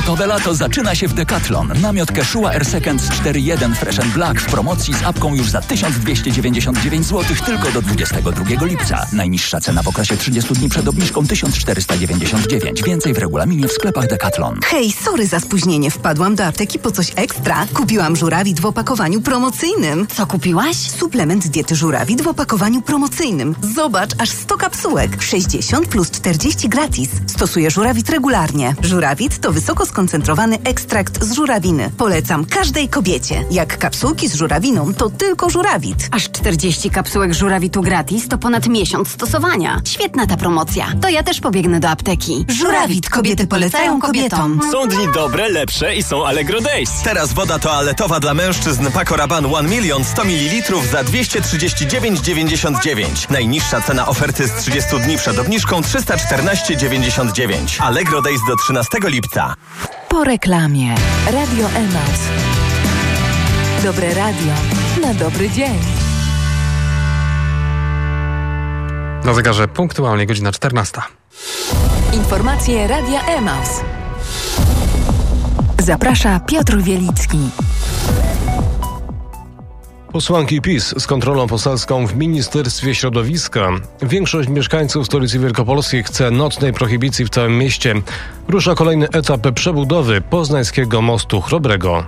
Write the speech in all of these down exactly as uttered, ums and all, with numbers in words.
Sportowe lato zaczyna się w Decathlon. Namiot Quechua Air Seconds cztery jeden Fresh and Black w promocji z apką już za tysiąc dwieście dziewięćdziesiąt dziewięć złotych tylko do dwudziestego drugiego lipca. Najniższa cena w okresie trzydziestu dni przed obniżką tysiąc czterysta dziewięćdziesiąt dziewięć. Więcej w regulaminie w sklepach Decathlon. Hej, sorry za spóźnienie. Wpadłam do apteki po coś ekstra. Kupiłam żurawit w opakowaniu promocyjnym. Co kupiłaś? Suplement diety żurawit w opakowaniu promocyjnym. Zobacz, aż sto kapsułek. sześćdziesiąt plus czterdzieści gratis. Stosuję żurawit regularnie. Żurawit to wysoko skoncentrowany ekstrakt z żurawiny. Polecam każdej kobiecie. Jak kapsułki z żurawiną, to tylko żurawit. Aż czterdzieści kapsułek żurawitu gratis to ponad miesiąc stosowania. Świetna ta promocja. To ja też pobiegnę do apteki. Żurawit. Kobiety polecają kobietom. Są dni dobre, lepsze i są Allegro Days. Teraz woda toaletowa dla mężczyzn Paco Rabanne jeden milion sto mililitrów za dwieście trzydzieści dziewięć dziewięćdziesiąt dziewięć. Najniższa cena oferty z trzydziestu dni przed obniżką trzysta czternaście dziewięćdziesiąt dziewięć. Allegro Days do trzynastego lipca. Po reklamie. Radio Emaus. Dobre radio na dobry dzień. Na zegarze punktualnie godzina czternasta. Informacje Radia Emaus. Zaprasza Piotr Wielicki. Posłanki PiS z kontrolą poselską w Ministerstwie Środowiska. Większość mieszkańców stolicy Wielkopolskiej chce nocnej prohibicji w całym mieście. Rusza kolejny etap przebudowy poznańskiego mostu Chrobrego.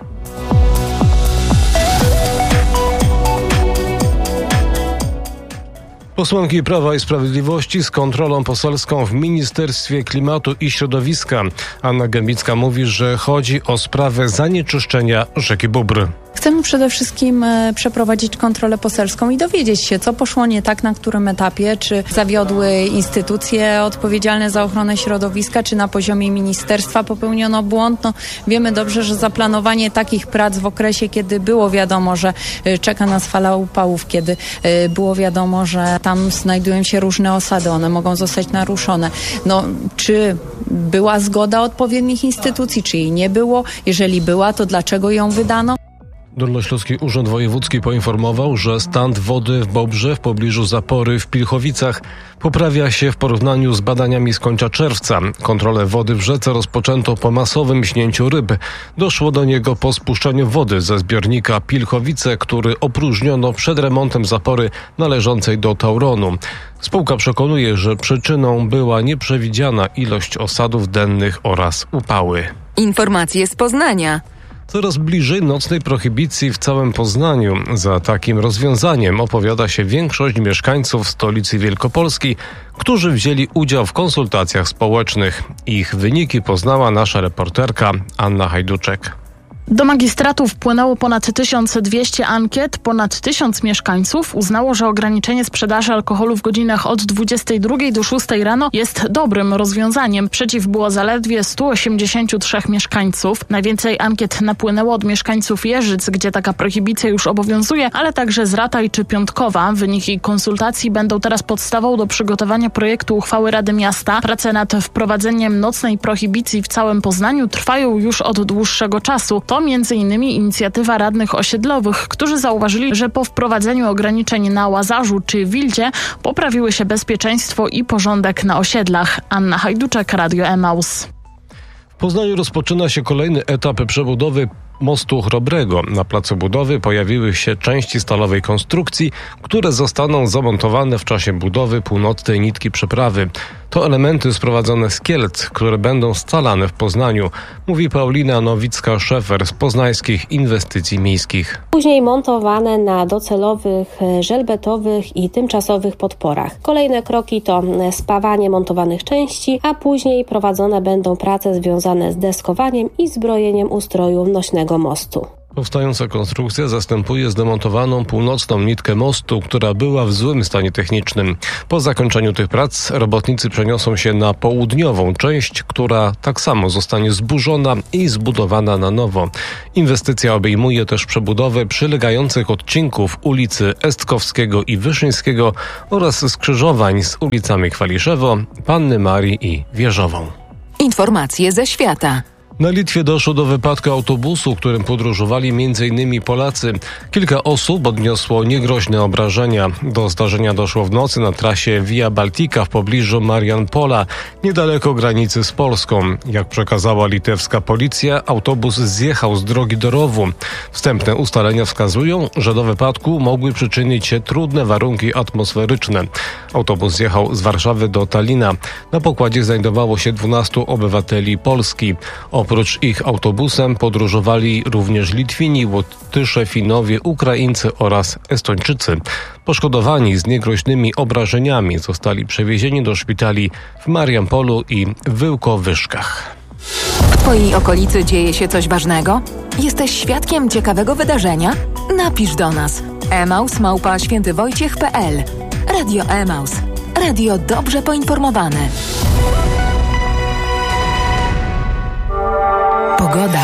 Posłanki Prawa i Sprawiedliwości z kontrolą poselską w Ministerstwie Klimatu i Środowiska. Anna Gębicka mówi, że chodzi o sprawę zanieczyszczenia rzeki Bóbr. Chcemy przede wszystkim przeprowadzić kontrolę poselską i dowiedzieć się, co poszło nie tak, na którym etapie, czy zawiodły instytucje odpowiedzialne za ochronę środowiska, czy na poziomie ministerstwa popełniono błąd. No, wiemy dobrze, że zaplanowanie takich prac w okresie, kiedy było wiadomo, że czeka nas fala upałów, kiedy było wiadomo, że tam znajdują się różne osady, one mogą zostać naruszone. No, czy była zgoda odpowiednich instytucji, czy jej nie było? Jeżeli była, to dlaczego ją wydano? Dolnośląski Urząd Wojewódzki poinformował, że stan wody w Bobrze w pobliżu zapory w Pilchowicach poprawia się w porównaniu z badaniami z końca czerwca. Kontrolę wody w rzece rozpoczęto po masowym śnięciu ryb. Doszło do niego po spuszczeniu wody ze zbiornika Pilchowice, który opróżniono przed remontem zapory należącej do Tauronu. Spółka przekonuje, że przyczyną była nieprzewidziana ilość osadów dennych oraz upały. Informacje z Poznania. Coraz bliżej nocnej prohibicji w całym Poznaniu. Za takim rozwiązaniem opowiada się większość mieszkańców stolicy Wielkopolski, którzy wzięli udział w konsultacjach społecznych. Ich wyniki poznała nasza reporterka Anna Hajduczek. Do magistratu wpłynęło ponad tysiąc dwieście ankiet. Ponad tysiąc mieszkańców uznało, że ograniczenie sprzedaży alkoholu w godzinach od dwudziestej drugiej do szóstej rano jest dobrym rozwiązaniem. Przeciw było zaledwie stu osiemdziesięciu trzech mieszkańców. Najwięcej ankiet napłynęło od mieszkańców Jeżyc, gdzie taka prohibicja już obowiązuje, ale także z Rataj czy Piątkowa. Wyniki konsultacji będą teraz podstawą do przygotowania projektu uchwały Rady Miasta. Prace nad wprowadzeniem nocnej prohibicji w całym Poznaniu trwają już od dłuższego czasu. To między innymi inicjatywa radnych osiedlowych, którzy zauważyli, że po wprowadzeniu ograniczeń na Łazarzu czy Wildzie poprawiły się bezpieczeństwo i porządek na osiedlach. Anna Hajduczek, Radio Emaus. W Poznaniu rozpoczyna się kolejny etap przebudowy mostu Chrobrego. Na placu budowy pojawiły się części stalowej konstrukcji, które zostaną zamontowane w czasie budowy północnej nitki przeprawy. To elementy sprowadzone z Kielc, które będą scalane w Poznaniu, mówi Paulina Nowicka-Szefer z Poznańskich Inwestycji Miejskich. Później montowane na docelowych, żelbetowych i tymczasowych podporach. Kolejne kroki to spawanie montowanych części, a później prowadzone będą prace związane z deskowaniem i zbrojeniem ustroju nośnego mostu. Powstająca konstrukcja zastępuje zdemontowaną północną nitkę mostu, która była w złym stanie technicznym. Po zakończeniu tych prac robotnicy przeniosą się na południową część, która tak samo zostanie zburzona i zbudowana na nowo. Inwestycja obejmuje też przebudowę przylegających odcinków ulicy Estkowskiego i Wyszyńskiego oraz skrzyżowań z ulicami Chwaliszewo, Panny Marii i Wieżową. Informacje ze świata. Na Litwie doszło do wypadku autobusu, którym podróżowali m in Polacy. Kilka osób odniosło niegroźne obrażenia. Do zdarzenia doszło w nocy na trasie Via Baltica w pobliżu Marianpola, niedaleko granicy z Polską. Jak przekazała litewska policja, autobus zjechał z drogi do rowu. Wstępne ustalenia wskazują, że do wypadku mogły przyczynić się trudne warunki atmosferyczne. Autobus zjechał z Warszawy do Talina. Na pokładzie znajdowało się dwunastu obywateli Polski. Oprócz ich autobusem podróżowali również Litwini, Łotysze, Finowie, Ukraińcy oraz Estończycy. Poszkodowani z niegroźnymi obrażeniami zostali przewiezieni do szpitali w Mariampolu i Wyłkowyszkach. W Twojej okolicy dzieje się coś ważnego? Jesteś świadkiem ciekawego wydarzenia? Napisz do nas. emaus małpa świętywojciech kropka pe el. Radio Emaus. Radio dobrze poinformowane. Pogoda.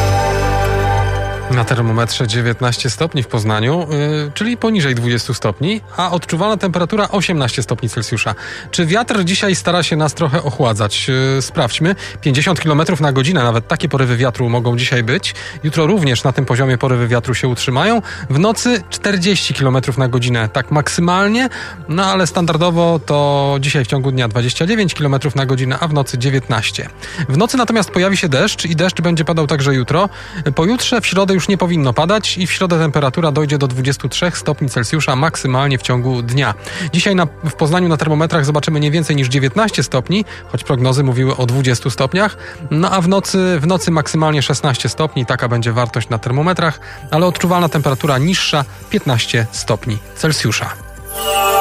Na termometrze dziewiętnaście stopni w Poznaniu, yy, czyli poniżej dwudziestu stopni, a odczuwalna temperatura osiemnaście stopni Celsjusza. Czy wiatr dzisiaj stara się nas trochę ochładzać? Yy, sprawdźmy. pięćdziesiąt kilometrów na godzinę, nawet takie porywy wiatru mogą dzisiaj być. Jutro również na tym poziomie porywy wiatru się utrzymają. W nocy czterdzieści kilometrów na godzinę, tak maksymalnie, no ale standardowo to dzisiaj w ciągu dnia dwadzieścia dziewięć kilometrów na godzinę, a w nocy dziewiętnaście. W nocy natomiast pojawi się deszcz i deszcz będzie padał także jutro. Pojutrze w środę już nie powinno padać i w środę temperatura dojdzie do dwudziestu trzech stopni Celsjusza maksymalnie w ciągu dnia. Dzisiaj na, w Poznaniu na termometrach zobaczymy nie więcej niż dziewiętnaście stopni, choć prognozy mówiły o dwudziestu stopniach, no a w nocy, w nocy maksymalnie szesnaście stopni, taka będzie wartość na termometrach, ale odczuwalna temperatura niższa piętnaście stopni Celsjusza.